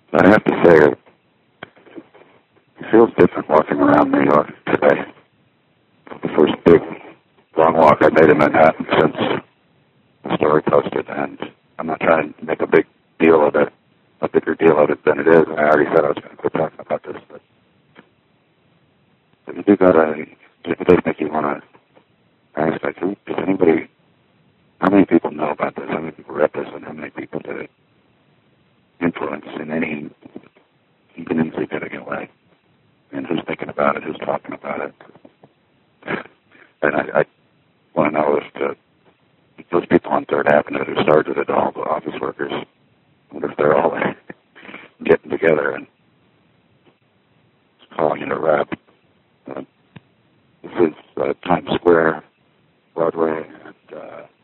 I have to say, it feels different walking around New York today. The first big long walk I made in Manhattan since the story posted, and I'm not trying to make a big deal of it, a bigger deal of it than it is. I already said I was going to quit talking about this, but you do gotta, it does make you want to ask, like, does anybody, how many people know about this? How many people read this, and how many people did it influence in any even insignificant way? And who's thinking about it? Who's talking about it? And I want to know if those people on Third Avenue who started it, all the office workers, what if they're all getting together and calling it a rap? This is Times Square, Broadway, and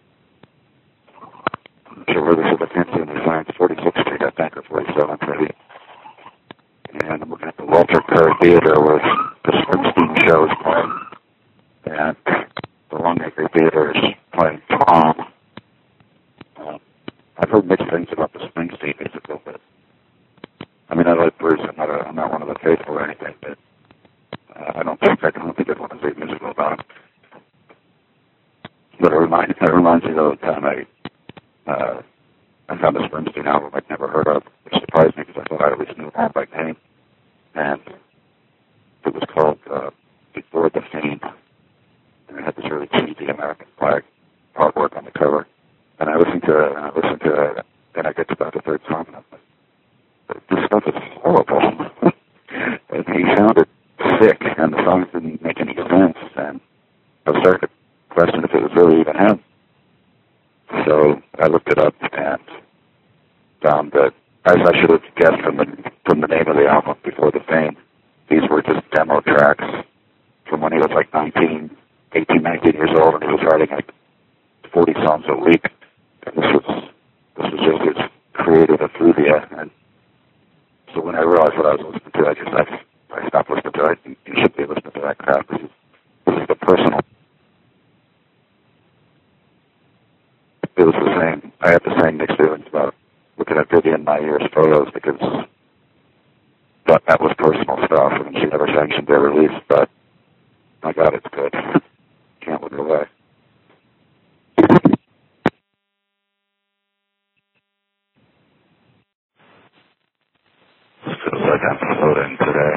I'm not sure where this is. I can't see any signs. 46th Street, I think, or 47th, maybe. And I'm looking at the Walter Kerr Theater where the Springsteen show is playing. And the Longacre Theater is playing Tom. I've heard mixed things about the Springsteen musical, but I mean, I like Bruce. I'm not one of the faithful or anything, but I don't think I'd want to see a musical about him. But it reminds me of the time I found a Springsteen album I'd never heard of, which surprised me because I thought I at least knew it by name. And it was called Before the Fame. And it had this really cheesy American flag artwork on the cover. And I listened to it, and I get to about the third song, and I'm like, this stuff is horrible. And he sounded sick, and the songs didn't make any sense. And I was starting to question if it was really even him. So I looked it up and found that, as I should have guessed from the name of the album, Before the Fame, these were just demo tracks from when he was like 18, 19 years old, and he was writing like 40 songs a week. And this was just his creative effluvia. And so when I realized what I was listening to, I stopped listening to it. You should be listening to that crap. This is the personal. It was the same. I had the same mixed feelings about looking at Vivian Maier's photos because that was personal stuff, and she never sanctioned their release. But my God, it's good. Can't look away. Feels like I'm floating today.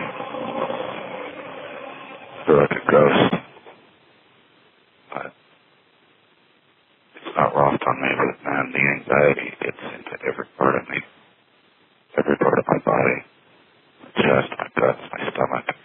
I feel like a ghost. But it's not lost on me, but man, the anxiety gets into every part of me, every part of my body, my chest, my guts, my stomach.